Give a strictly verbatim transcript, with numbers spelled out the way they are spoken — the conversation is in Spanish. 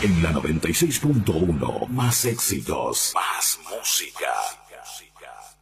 En la noventa y seis punto uno, más éxitos, más música.